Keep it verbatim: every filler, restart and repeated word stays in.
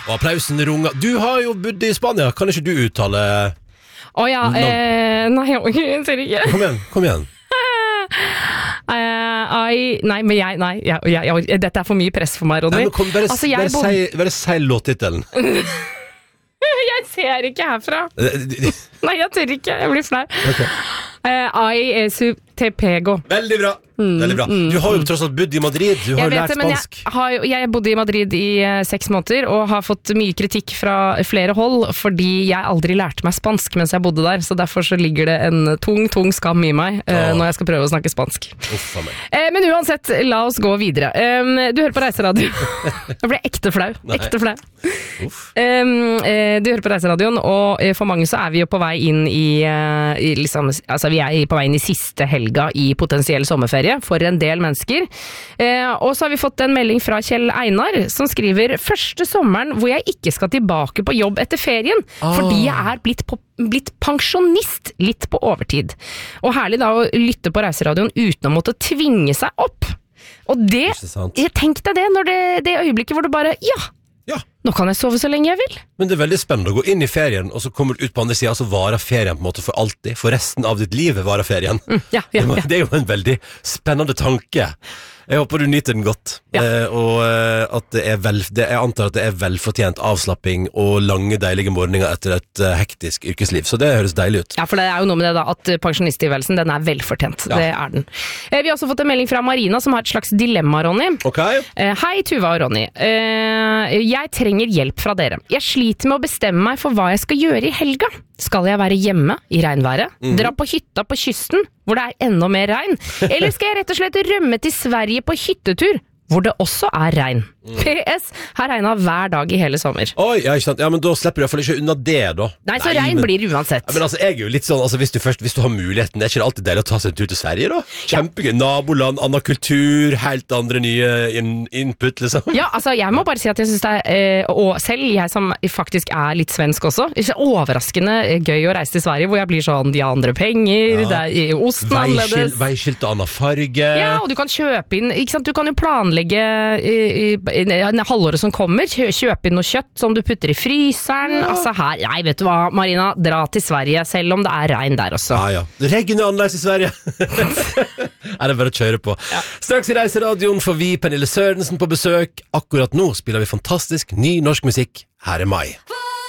Og applausen runger. Du har jo bodd i Spania, kan ikke du uttale... Å oh, ja, eh, nei, jeg ser ikke. Kom igjen, kom igjen. uh, I, nei, men jeg, nei, jeg, jeg, jeg, dette er for mye press for meg, Ronny. Nei, men kom, bare, altså, bare, bod... si, bare si låttitelen. Jeg ser ikke herfra. Nei, jeg tør ikke, jeg blir flau. Okay. Uh, I S U T P G O. Veldig bra. Mm, Veldig bra. Du har jo tross alt bodd i Madrid. Du har jo lært det, spansk. Jeg, har, jeg bodde i Madrid i uh, seks måneder og har fått mye kritikk fra flere hold fordi jeg aldri lærte meg spansk mens jeg bodde der, så derfor så ligger det en tung, tung skam i meg uh, oh. når jeg skal prøve å snakke spansk. Uffa meg. Uh, men uansett, la oss gå videre. Um, du hører på Reiseradio. Jeg ble ekte flau. Ekte flau. Um, uh, du hører på Reiseradioen, og uh, for mange så er vi jo på vei inn i, uh, i liksom, altså vi er på vei inn i siste helga i potensiell sommerferie for en del mennesker. Eh, og så har vi fått en melding fra Kjell Einar, som skriver første sommeren hvor jeg ikke skal tilbake på jobb etter ferien, ah. fordi jeg er blitt, på, blitt pensjonist litt på overtid. Og herlig da å lytte på Reiseradioen uten å måtte tvinge seg opp. Og det, jeg tenkte det når det, det øyeblikket hvor du bare, ja, ja. Nå kan jeg sove så lenge jeg vil. Men det er veldig spennende å gå inn i ferien, og så kommer du ut på andre siden, og så varer ferien på en måte for alltid. For resten av ditt liv varer ferien. Mm, ja, ja, ja. Det er jo en veldig spennende tanke. Jeg håper du nyter den godt, ja. eh, og eh, at det er vel, det, jeg antar at det er velfortjent avslapping og lange, deilige morgener etter et uh, hektisk yrkesliv, så det høres deilig ut. Ja, for det er jo noe med det da, at pensjonisttilværelsen, den er velfortjent, ja. Det er den. Eh, vi har også fått en melding fra Marina, som har et slags dilemma, Ronny. Ok. Eh, hei, Tuva og Ronny. Eh, jeg trenger hjelp fra dere. Jeg sliter med å bestemme meg for hva jeg skal gjøre i helga. Skal jeg være hjemme i regnværet? Mm. Dra på hytta på kysten, hvor det er enda mer regn? Eller skal jeg rett og slett rømme til Sverige på hyttetur, hvor det også er regn? Mm. P S. Her regnet hver dag i hele sommer. Oi, ja, ikke sant. Ja, men da slipper du i hvert fall ikke unna det, da. Nei, så Nei, regn men, blir uansett. Ja, men altså, jeg er jo litt sånn, altså, hvis du først, hvis du har muligheten, er ikke det alltid deilig å ta seg en tur til Sverige, da? Kjempegøy. Ja. Naboland, annen kultur, helt andre nye in input, liksom. Ja, altså, jeg må bare si at jeg synes det er, eh, og selv jeg som faktisk er litt svensk også, det er overraskende gøy å reise til Sverige, hvor jeg blir sånn, de har andre penger, ja. Det er osten annerledes. Veiskilt og annen farge. Ja, og du kan kjøpe inn, ikke sant, du kan jo planlegge i, i, i, i halvåret som kommer, kjøpe inn noe kjøtt som du putter i fryseren, ja. Altså her, nei, vet du hva, Marina, dra til Sverige, selv om det er regn der også. Ja, ja, regn er annerledes i Sverige. Er det bare å kjøre på. Ja. Straks i Reiseradioen får vi Pernille Sørensen på besøk. Akkurat nå spiller vi fantastisk ny norsk musikk. Her er Mai.